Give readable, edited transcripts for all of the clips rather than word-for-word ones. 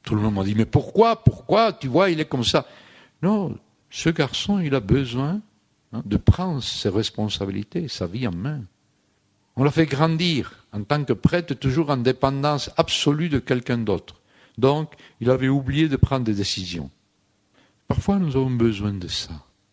Tout le monde m'a dit, mais pourquoi, tu vois, il est comme ça. Non, ce garçon, il a besoin de prendre ses responsabilités, sa vie en main. On l'a fait grandir en tant que prêtre, toujours en dépendance absolue de quelqu'un d'autre. Donc, il avait oublié de prendre des décisions. Parfois, nous avons besoin de ça.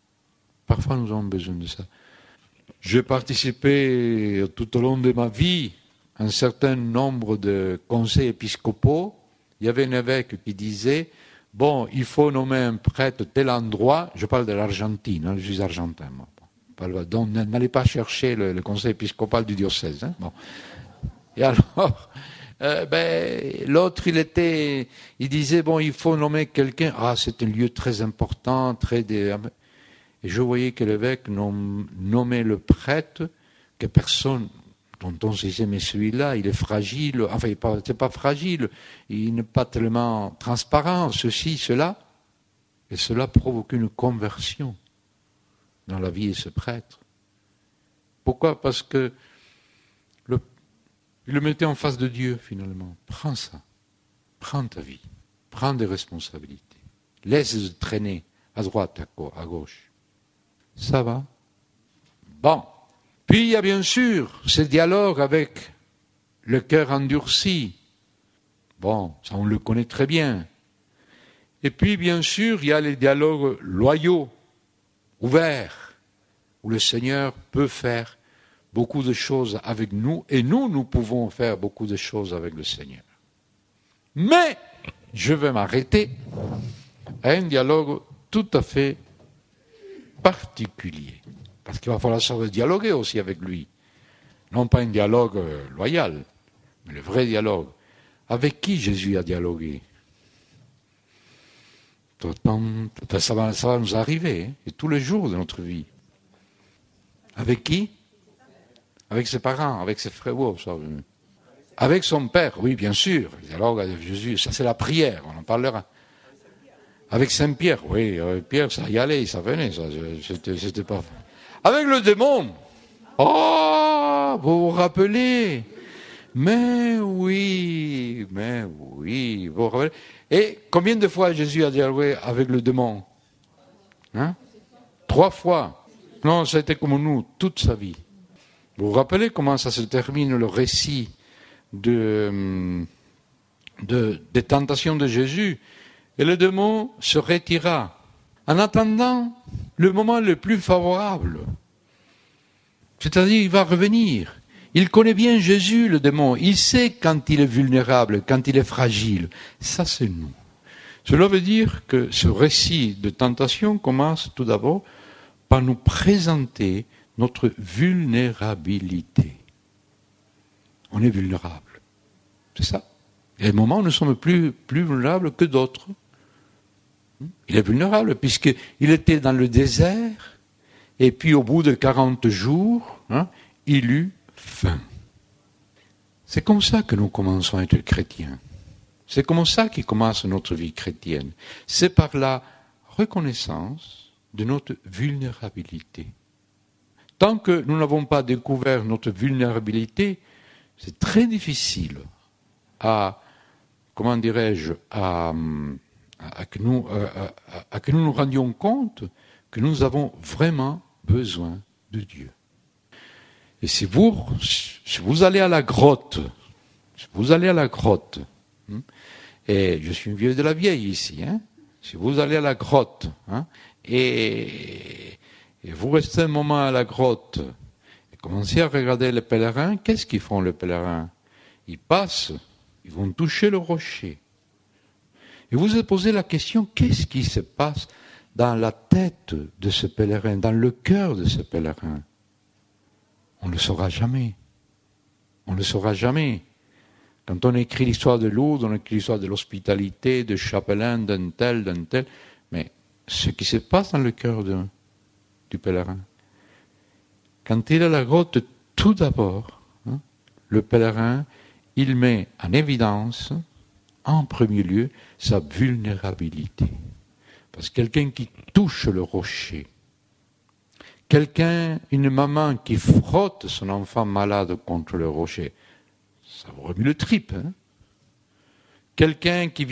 J'ai participé tout au long de ma vie à un certain nombre de conseils épiscopaux. Il y avait un évêque qui disait, bon, il faut nommer un prêtre tel endroit. Je parle de l'Argentine, je suis argentin, moi. Donc, n'allez pas chercher le conseil épiscopal du diocèse. Hein, bon. Et alors, l'autre, il disait, bon, il faut nommer quelqu'un. Ah, c'est un lieu très important, Et je voyais que l'évêque nommait le prêtre, que personne, dont on se disait, mais celui-là, il est fragile. Enfin, il n'est pas fragile, il n'est pas tellement transparent, ceci, cela. Et cela provoque une conversion dans la vie de ce prêtre. Pourquoi ? Parce que il le mettait en face de Dieu, finalement. Prends ça. Prends ta vie. Prends des responsabilités. Laisse traîner à droite, à gauche. Ça va ? Bon. Puis il y a bien sûr ce dialogue avec le cœur endurci. Bon, ça on le connaît très bien. Et puis bien sûr, il y a les dialogues loyaux, ouverts, où le Seigneur peut faire beaucoup de choses avec nous, et nous pouvons faire beaucoup de choses avec le Seigneur. Mais je vais m'arrêter à un dialogue tout à fait particulier. Parce qu'il va falloir savoir dialoguer aussi avec lui. Non pas un dialogue loyal, mais le vrai dialogue. Avec qui Jésus a dialogué ? Ça va nous arriver, et tous les jours de notre vie. Avec qui ? Avec ses parents, avec ses frères. Avec son père, oui, bien sûr. Le dialogue avec Jésus, ça c'est la prière, on en parlera. Avec Saint-Pierre, oui, Pierre, ça y allait, ça venait, ça, c'était pas... Avec le démon, oh, vous vous rappelez ? Mais oui, vous vous rappelez ? Et combien de fois Jésus a dialogué avec le démon ? 3 fois. Non, ça a été comme nous, toute sa vie. Vous vous rappelez comment ça se termine le récit des tentations de Jésus ? Et le démon se retira en attendant le moment le plus favorable. C'est-à-dire, il va revenir. Il connaît bien Jésus, le démon. Il sait quand il est vulnérable, quand il est fragile. Ça, c'est nous. Cela veut dire que ce récit de tentation commence tout d'abord par nous présenter notre vulnérabilité. On est vulnérable. C'est ça. Il y a des moments où nous sommes plus vulnérables que d'autres. Il est vulnérable puisqu'il était dans le désert et puis au bout de 40 jours, il eut faim. C'est comme ça que nous commençons à être chrétiens. C'est comme ça qui commence notre vie chrétienne. C'est par la reconnaissance de notre vulnérabilité. Tant que nous n'avons pas découvert notre vulnérabilité, c'est très difficile à que nous nous rendions compte que nous avons vraiment besoin de Dieu. Et si vous allez à la grotte, et je suis une vieille de la vieille ici, si vous allez à la grotte, et vous restez un moment à la grotte, et commencez à regarder les pèlerins, qu'est-ce qu'ils font les pèlerins ? Ils passent, ils vont toucher le rocher. Et vous vous posez la question, qu'est-ce qui se passe dans la tête de ce pèlerin, dans le cœur de ce pèlerin ? On ne le saura jamais. On ne le saura jamais. Quand on écrit l'histoire de Lourdes, on écrit l'histoire de l'hospitalité, de chapelain, d'un tel. Mais ce qui se passe dans le cœur du pèlerin, quand il est à la grotte, tout d'abord, le pèlerin, il met en évidence, en premier lieu, sa vulnérabilité. Parce que quelqu'un qui touche le rocher, une maman qui frotte son enfant malade contre le rocher, ça vous remue le trip. Quelqu'un qui